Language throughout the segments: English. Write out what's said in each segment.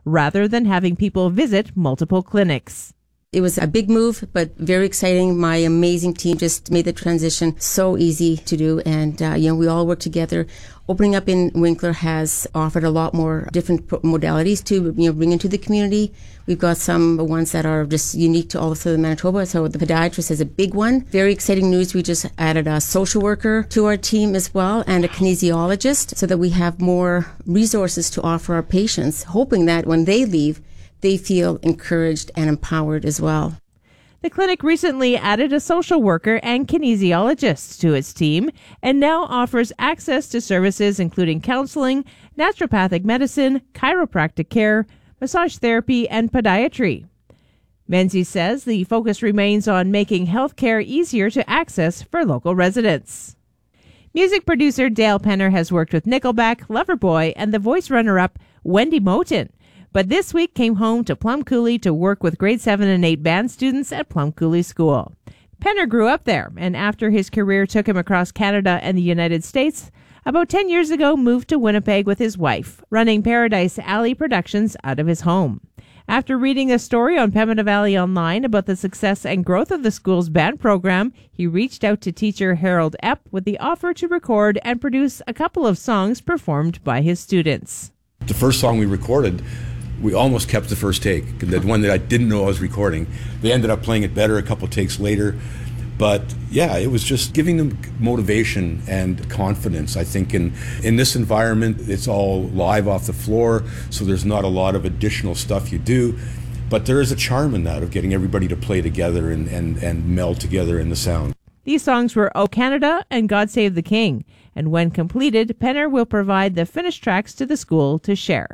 rather than having people visit multiple clinics. It was a big move, but very exciting. My amazing team just made the transition so easy to do. And, we all work together. Opening up in Winkler has offered a lot more different modalities to, bring into the community. We've got some ones that are just unique to all of Southern Manitoba. So the podiatrist is a big one. Very exciting news. We just added a social worker to our team as well and a kinesiologist so that we have more resources to offer our patients, hoping that when they leave, they feel encouraged and empowered as well. The clinic recently added a social worker and kinesiologist to its team and now offers access to services including counseling, naturopathic medicine, chiropractic care, massage therapy, and podiatry. Menzies says the focus remains on making healthcare easier to access for local residents. Music producer Dale Penner has worked with Nickelback, Loverboy, and the voice runner-up Wendy Moten, but this week came home to Plum Coulee to work with grade 7 and 8 band students at Plum Coulee School. Penner grew up there, and after his career took him across Canada and the United States, about 10 years ago moved to Winnipeg with his wife, running Paradise Alley Productions out of his home. After reading a story on Pembina Valley Online about the success and growth of the school's band program, he reached out to teacher Harold Epp with the offer to record and produce a couple of songs performed by his students. The first song we recorded, we almost kept the first take, the one that I didn't know I was recording. They ended up playing it better a couple takes later. But yeah, it was just giving them motivation and confidence. I think in this environment, it's all live off the floor, so there's not a lot of additional stuff you do. But there is a charm in that of getting everybody to play together and meld together in the sound. These songs were O Canada and God Save the King. And when completed, Penner will provide the finished tracks to the school to share.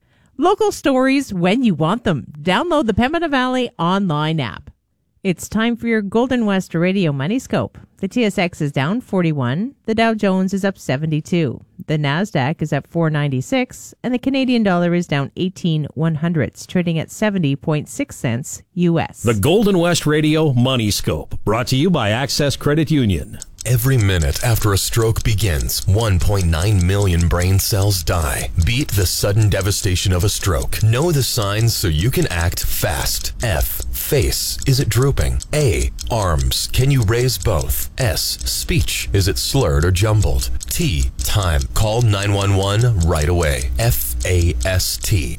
Local stories when you want them. Download the Pembina Valley online app. It's time for your Golden West Radio Money Scope. The TSX is down 41, the Dow Jones is up 72, the Nasdaq is up 496, and the Canadian dollar is down 18/100, trading at 70.6 cents US. The Golden West Radio Money Scope, brought to you by Access Credit Union. Every minute after a stroke begins, 1.9 million brain cells die. Beat the sudden devastation of a stroke. Know the signs so you can act fast. F. Face. Is it drooping? A. Arms. Can you raise both? S. Speech. Is it slurred or jumbled? T. Time. Call 911 right away. FAST.